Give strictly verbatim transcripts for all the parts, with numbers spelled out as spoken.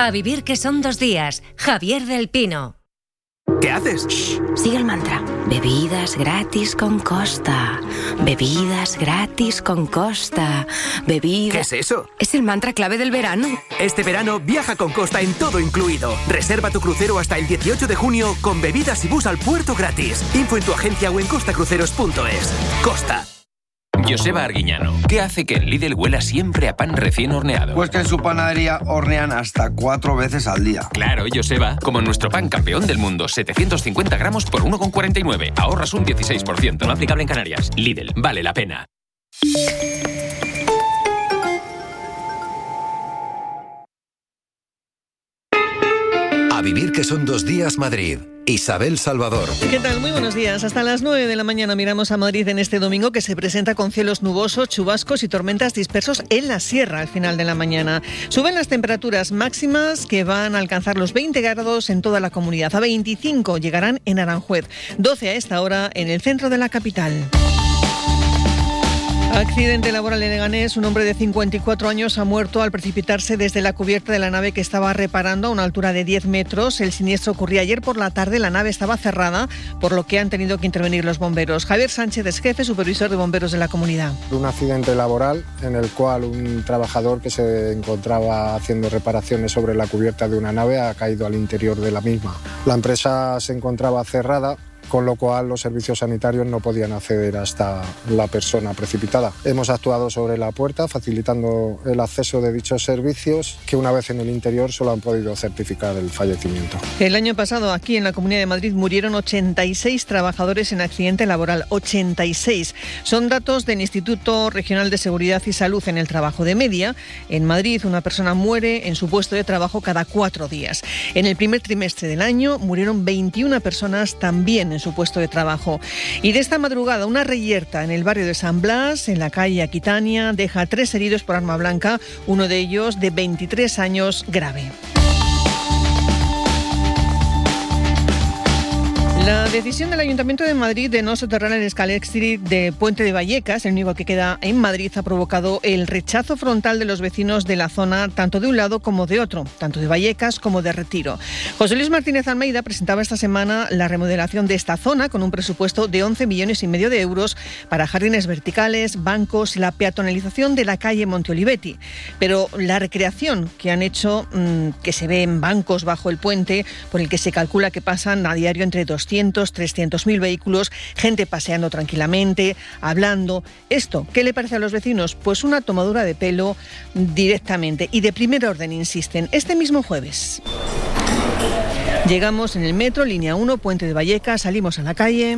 A vivir que son dos días. Javier del Pino. ¿Qué haces? Shh, sigue el mantra. Bebidas gratis con Costa. Bebidas gratis con Costa. Bebidas... ¿Qué es eso? Es el mantra clave del verano. Este verano viaja con Costa en todo incluido. Reserva tu crucero hasta el dieciocho de junio con bebidas y bus al puerto gratis. Info en tu agencia o en costacruceros punto es. Costa. Joseba Arguiñano, ¿qué hace que en Lidl huela siempre a pan recién horneado? Pues que en su panadería hornean hasta cuatro veces al día. Claro, Joseba, como nuestro pan campeón del mundo, setecientos cincuenta gramos por uno con cuarenta y nueve. Ahorras un dieciséis por ciento. No aplicable en Canarias. Lidl, vale la pena. A vivir que son dos días Madrid. Isabel Salvador. ¿Qué tal? Muy buenos días. Hasta las nueve de la mañana miramos a Madrid en este domingo que se presenta con cielos nubosos, chubascos y tormentas dispersos en la sierra al final de la mañana. Suben las temperaturas máximas que van a alcanzar los veinte grados en toda la comunidad. A veinticinco llegarán en Aranjuez, doce a esta hora en el centro de la capital. Accidente laboral en Leganés. Un hombre de cincuenta y cuatro años ha muerto al precipitarse desde la cubierta de la nave que estaba reparando a una altura de diez metros. El siniestro ocurría ayer por la tarde. La nave estaba cerrada, por lo que han tenido que intervenir los bomberos. Javier Sánchez es jefe supervisor de bomberos de la comunidad. Un accidente laboral en el cual un trabajador que se encontraba haciendo reparaciones sobre la cubierta de una nave ha caído al interior de la misma. La empresa se encontraba cerrada, con lo cual los servicios sanitarios no podían acceder hasta la persona precipitada. Hemos actuado sobre la puerta, facilitando el acceso de dichos servicios, que una vez en el interior solo han podido certificar el fallecimiento. El año pasado aquí en la Comunidad de Madrid murieron ochenta y seis trabajadores en accidente laboral. ochenta y seis. Son datos del Instituto Regional de Seguridad y Salud en el Trabajo. De media, en Madrid una persona muere en su puesto de trabajo cada cuatro días. En el primer trimestre del año murieron veintiuna personas también en su puesto de trabajo. Y de esta madrugada, una reyerta en el barrio de San Blas, en la calle Aquitania, deja tres heridos por arma blanca, uno de ellos de veintitrés años, grave. La decisión del Ayuntamiento de Madrid de no soterrar el Scalextric de Puente de Vallecas, el único que queda en Madrid, ha provocado el rechazo frontal de los vecinos de la zona, tanto de un lado como de otro, tanto de Vallecas como de Retiro. José Luis Martínez Almeida presentaba esta semana la remodelación de esta zona con un presupuesto de once millones y medio de euros para jardines verticales, bancos y la peatonalización de la calle Monte Olivetti. Pero la recreación que han hecho, mmm, que se ve en bancos bajo el puente, por el que se calcula que pasan a diario entre doscientos, trescientos mil vehículos, gente paseando tranquilamente, hablando. ¿Esto qué le parece a los vecinos? Pues una tomadura de pelo directamente y de primer orden, insisten. Este mismo jueves llegamos en el metro, línea uno, Puente de Vallecas, salimos a la calle.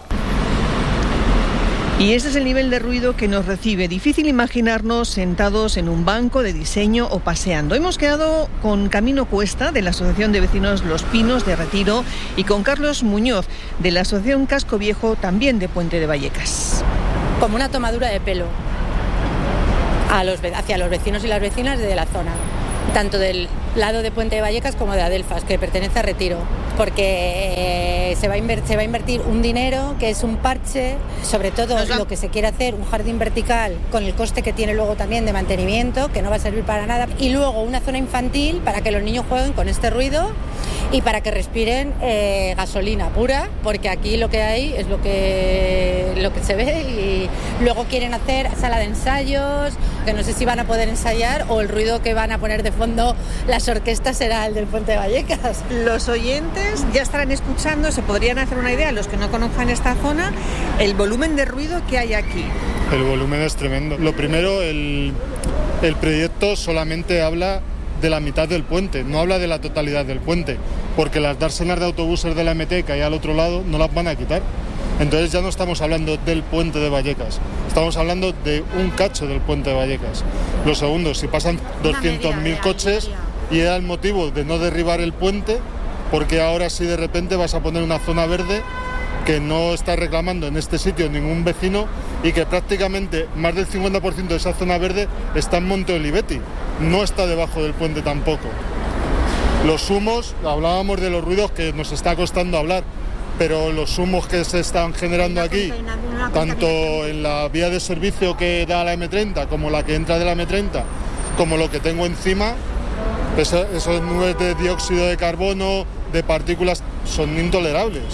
Y este es el nivel de ruido que nos recibe. Difícil imaginarnos sentados en un banco de diseño o paseando. Hemos quedado con Camino Cuesta, de la Asociación de Vecinos Los Pinos de Retiro, y con Carlos Muñoz, de la Asociación Casco Viejo, también de Puente de Vallecas. Como una tomadura de pelo a los, hacia los vecinos y las vecinas de la zona, tanto del lado de Puente de Vallecas como de Adelfas, que pertenece a Retiro, porque eh, se, va a inver- se va a invertir un dinero que es un parche, sobre todo va- lo que se quiere hacer, un jardín vertical con el coste que tiene luego también de mantenimiento, que no va a servir para nada, y luego una zona infantil para que los niños jueguen con este ruido y para que respiren eh, gasolina pura, porque aquí lo que hay es lo que, lo que se ve, y luego quieren hacer sala de ensayos, que no sé si van a poder ensayar, o el ruido que van a poner de fondo las orquestas será el del Puente de Vallecas. Los oyentes ya estarán escuchando, se podrían hacer una idea, los que no conozcan esta zona, el volumen de ruido que hay aquí. El volumen es tremendo. Lo primero, el, el proyecto solamente habla de la mitad del puente, no habla de la totalidad del puente, porque las dársenas de autobuses de la M T que hay al otro lado no las van a quitar. Entonces ya no estamos hablando del Puente de Vallecas, estamos hablando de un cacho del Puente de Vallecas. Lo segundo, si pasan doscientos mil coches y era el motivo de no derribar el puente, porque ahora sí de repente vas a poner una zona verde que no está reclamando en este sitio ningún vecino y que prácticamente más del cincuenta por ciento de esa zona verde está en Monte Olivetti, no está debajo del puente tampoco. Los humos, hablábamos de los ruidos que nos está costando hablar, pero los humos que se están generando aquí, tanto en la vía de servicio que da la eme treinta como la que entra de la eme treinta, como lo que tengo encima, Eso, esas nubes de dióxido de carbono, de partículas, son intolerables.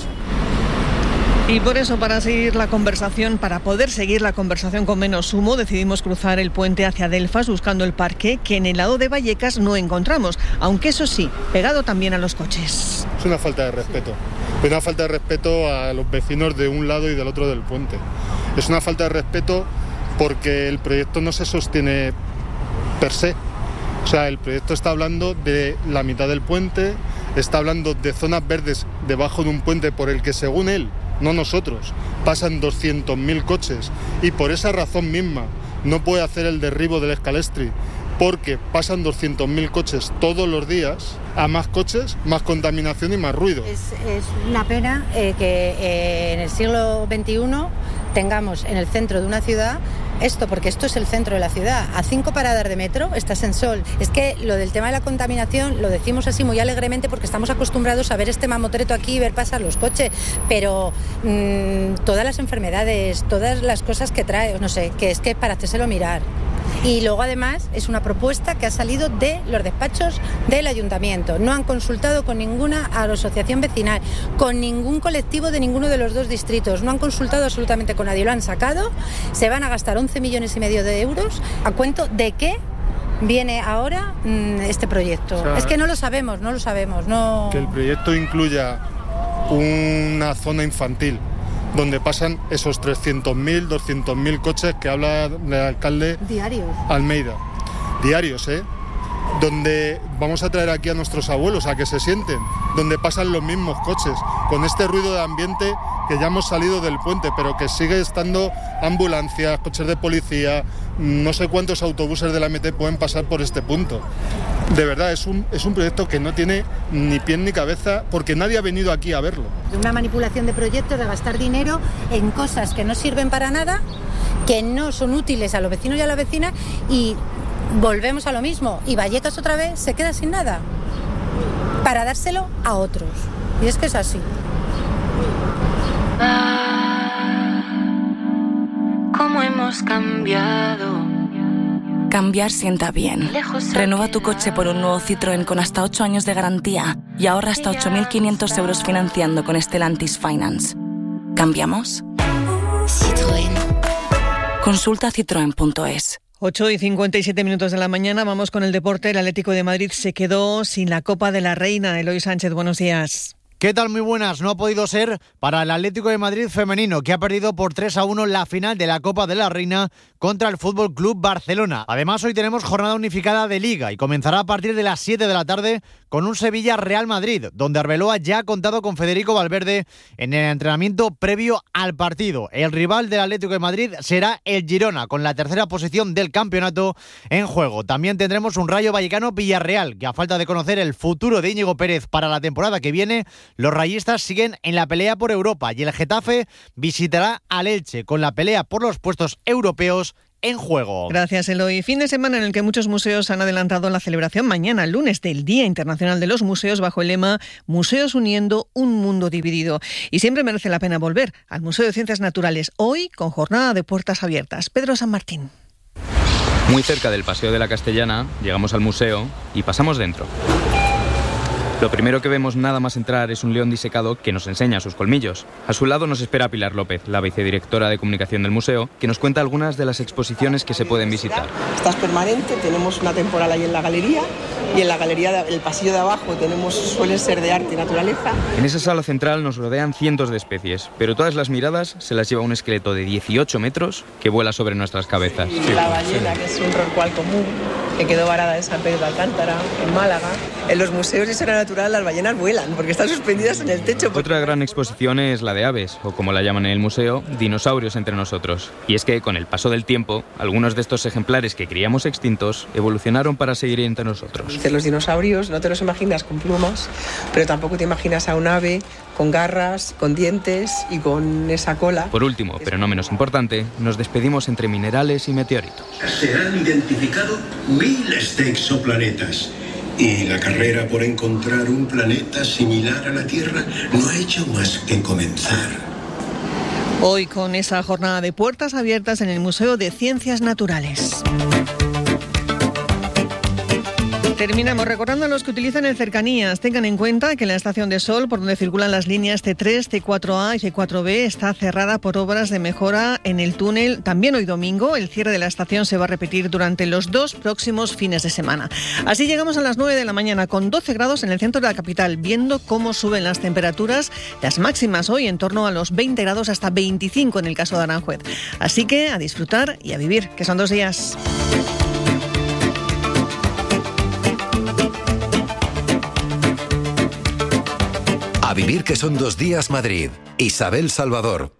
Y por eso, para seguir la conversación, para poder seguir la conversación con menos humo, decidimos cruzar el puente hacia Delfas buscando el parque que en el lado de Vallecas no encontramos, aunque eso sí, pegado también a los coches. Es una falta de respeto, es una falta de respeto a los vecinos de un lado y del otro del puente. Es una falta de respeto porque el proyecto no se sostiene per se. O sea, el proyecto está hablando de la mitad del puente, está hablando de zonas verdes debajo de un puente por el que, según él, no nosotros, pasan doscientos mil coches y por esa razón misma no puede hacer el derribo del Scalextric porque pasan doscientos mil coches todos los días, a más coches, más contaminación y más ruido. Es, es una pena eh, que eh, en el siglo veintiuno tengamos en el centro de una ciudad esto, porque esto es el centro de la ciudad. A cinco paradas de metro estás en Sol. Es que lo del tema de la contaminación lo decimos así muy alegremente porque estamos acostumbrados a ver este mamotreto aquí y ver pasar los coches, pero mmm, todas las enfermedades, todas las cosas que trae, no sé, que es que para hacérselo mirar. Y luego además es una propuesta que ha salido de los despachos del ayuntamiento. No han consultado con ninguna asociación vecinal, con ningún colectivo de ninguno de los dos distritos. No han consultado absolutamente con nadie. Lo han sacado. Se van a gastar once millones y medio de euros. ¿A cuento de qué viene ahora mmm, este proyecto? O sea, es que no lo sabemos, no lo sabemos. No... Que el proyecto incluya una zona infantil donde pasan esos trescientos mil, doscientos mil coches que habla el alcalde diarios. Almeida. Diarios, ¿eh? Donde vamos a traer aquí a nuestros abuelos a que se sienten, donde pasan los mismos coches, con este ruido de ambiente que ya hemos salido del puente, pero que sigue estando ambulancias, coches de policía, no sé cuántos autobuses de la M T pueden pasar por este punto. De verdad, es un, es un proyecto que no tiene ni pie ni cabeza porque nadie ha venido aquí a verlo. Una manipulación de proyectos, de gastar dinero en cosas que no sirven para nada, que no son útiles a los vecinos y a las vecinas, y volvemos a lo mismo. Y Vallecas otra vez se queda sin nada para dárselo a otros. Y es que es así. ¿Cómo hemos cambiado? Cambiar sienta bien. Renueva tu coche por un nuevo Citroën con hasta ocho años de garantía y ahorra hasta ocho mil quinientos euros financiando con Stellantis Finance. ¿Cambiamos? Citroën. Consulta citroen punto es. ocho y cincuenta y siete minutos de la mañana, vamos con el deporte. El Atlético de Madrid se quedó sin la Copa de la Reina. Eloy Sánchez, buenos días. ¿Qué tal? Muy buenas. No ha podido ser para el Atlético de Madrid femenino, que ha perdido por tres a uno la final de la Copa de la Reina contra el F C Barcelona. Además, hoy tenemos jornada unificada de Liga y comenzará a partir de las siete de la tarde con un Sevilla-Real Madrid, donde Arbeloa ya ha contado con Federico Valverde en el entrenamiento previo al partido. El rival del Atlético de Madrid será el Girona, con la tercera posición del campeonato en juego. También tendremos un Rayo Vallecano-Villarreal, que a falta de conocer el futuro de Íñigo Pérez para la temporada que viene, los rayistas siguen en la pelea por Europa y el Getafe visitará al Elche con la pelea por los puestos europeos en juego. Gracias, Eloy. Fin de semana en el que muchos museos han adelantado la celebración mañana, lunes, del Día Internacional de los Museos, bajo el lema Museos uniendo un mundo dividido. Y siempre merece la pena volver al Museo de Ciencias Naturales, hoy con jornada de puertas abiertas. Pedro San Martín. Muy cerca del Paseo de la Castellana, llegamos al museo y pasamos dentro. Lo primero que vemos nada más entrar es un león disecado que nos enseña sus colmillos. A su lado nos espera Pilar López, la vicedirectora de comunicación del museo, que nos cuenta algunas de las exposiciones que se pueden visitar. Esta es permanente, tenemos una temporal ahí en la galería y en la galería, el pasillo de abajo, tenemos suelen ser de arte y naturaleza. En esa sala central nos rodean cientos de especies, pero todas las miradas se las lleva un esqueleto de dieciocho metros que vuela sobre nuestras cabezas. Y la ballena, que es un rorcual común, que quedó varada en San Pedro de Alcántara, en Málaga. En los museos de historia natural las ballenas vuelan porque están suspendidas en el techo. Otra gran exposición es la de aves, o como la llaman en el museo, dinosaurios entre nosotros. Y es que con el paso del tiempo, algunos de estos ejemplares que creíamos extintos evolucionaron para seguir entre nosotros. Los dinosaurios no te los imaginas con plumas, pero tampoco te imaginas a un ave con garras, con dientes y con esa cola. Por último, pero no menos importante, nos despedimos entre minerales y meteoritos. Se han identificado miles de exoplanetas y la carrera por encontrar un planeta similar a la Tierra no ha hecho más que comenzar. Hoy con esa jornada de puertas abiertas en el Museo de Ciencias Naturales. Terminamos recordando a los que utilizan el Cercanías. Tengan en cuenta que la estación de Sol, por donde circulan las líneas C tres, C cuatro A y C cuatro B, está cerrada por obras de mejora en el túnel. También hoy domingo, el cierre de la estación se va a repetir durante los dos próximos fines de semana. Así llegamos a las nueve de la mañana con doce grados en el centro de la capital, viendo cómo suben las temperaturas, las máximas hoy en torno a los veinte grados hasta veinticinco en el caso de Aranjuez. Así que a disfrutar y a vivir, que son dos días. A vivir que son dos días Madrid. Isabel Salvador.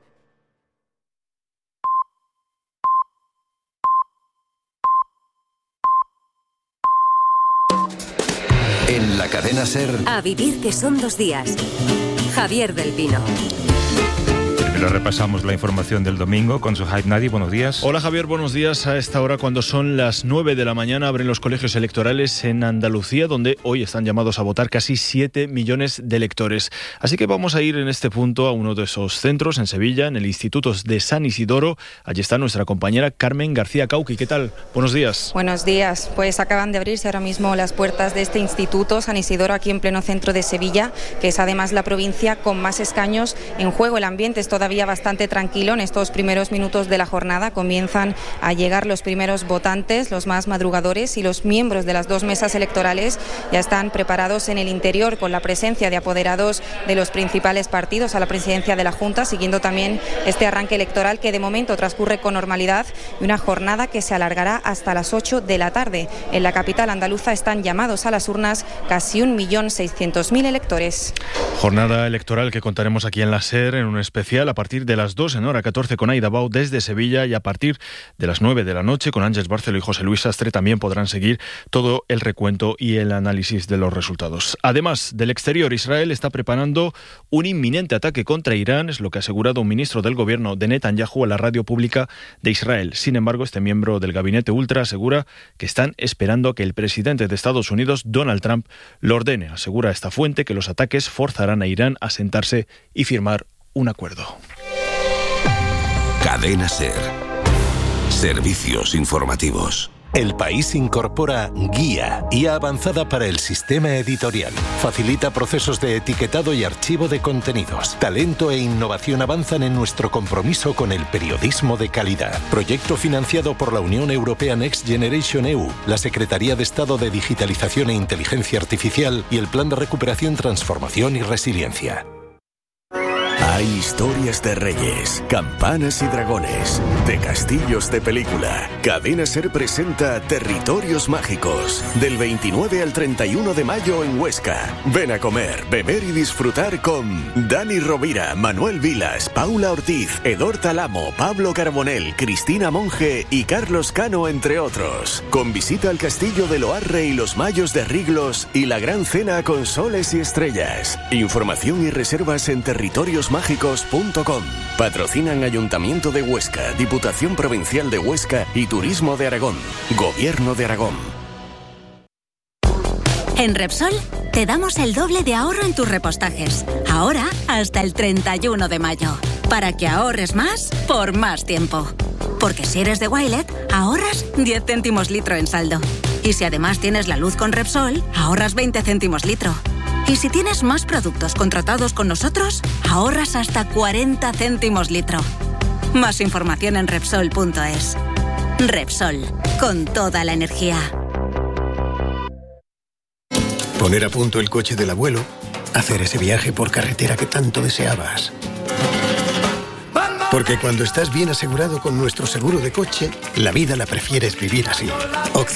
En la cadena SER. A vivir que son dos días. Javier del Pino. Primero repasamos la información del domingo con Suhaib Nadi. Buenos días. Hola Javier, buenos días. A esta hora, cuando son las nueve de la mañana, abren los colegios electorales en Andalucía, donde hoy están llamados a votar casi siete millones de electores. Así que vamos a ir en este punto a uno de esos centros, en Sevilla, en el Instituto de San Isidoro. Allí está nuestra compañera Carmen García Cauqui. ¿Qué tal? Buenos días. Buenos días. Pues acaban de abrirse ahora mismo las puertas de este Instituto San Isidoro, aquí en pleno centro de Sevilla, que es además la provincia con más escaños en juego. El ambiente es todavía bastante tranquilo. En estos primeros minutos de la jornada comienzan a llegar los primeros votantes, los más madrugadores, y los miembros de las dos mesas electorales ya están preparados en el interior, con la presencia de apoderados de los principales partidos a la presidencia de la Junta, siguiendo también este arranque electoral que de momento transcurre con normalidad, y una jornada que se alargará hasta las ocho de la tarde. En la capital andaluza están llamados a las urnas casi un millón seiscientos mil electores. Jornada electoral que contaremos aquí en la SER en un especial a partir de las dos en hora catorce con Aida Bau desde Sevilla, y a partir de las nueve de la noche con Ángeles Barceló y José Luis Sastre también podrán seguir todo el recuento y el análisis de los resultados. Además, del exterior, Israel está preparando un inminente ataque contra Irán, es lo que ha asegurado un ministro del gobierno de Netanyahu a la radio pública de Israel. Sin embargo, este miembro del gabinete ultra asegura que están esperando a que el presidente de Estados Unidos, Donald Trump, lo ordene. Asegura esta fuente que los ataques forzarán a Irán a sentarse y firmar un acuerdo. Cadena SER. Servicios informativos. El País incorpora Guía, I A avanzada para el sistema editorial. Facilita procesos de etiquetado y archivo de contenidos. Talento e innovación avanzan en nuestro compromiso con el periodismo de calidad. Proyecto financiado por la Unión Europea Next Generation E U, la Secretaría de Estado de Digitalización e Inteligencia Artificial y el Plan de Recuperación, Transformación y Resiliencia. Hay historias de reyes, campanas y dragones, de castillos de película. Cadena SER presenta Territorios Mágicos, del veintinueve al treinta y uno de mayo en Huesca. Ven a comer, beber y disfrutar con Dani Rovira, Manuel Vilas, Paula Ortiz, Edor Talamo, Pablo Carbonell, Cristina Monge y Carlos Cano, entre otros. Con visita al castillo de Loarre y los Mayos de Riglos y la gran cena con soles y estrellas. Información y reservas en territorios mágicos punto com. Patrocinan Ayuntamiento de Huesca, Diputación Provincial de Huesca y Turismo de Aragón. Gobierno de Aragón. En Repsol te damos el doble de ahorro en tus repostajes. Ahora hasta el treinta y uno de mayo. Para que ahorres más por más tiempo. Porque si eres de Wilet, ahorras diez céntimos litro en saldo. Y si además tienes la luz con Repsol, ahorras veinte céntimos litro. Y si tienes más productos contratados con nosotros, ahorras hasta cuarenta céntimos litro. Más información en Repsol punto es. Repsol, con toda la energía. Poner a punto el coche del abuelo, hacer ese viaje por carretera que tanto deseabas. Porque cuando estás bien asegurado con nuestro seguro de coche, la vida la prefieres vivir así. Opción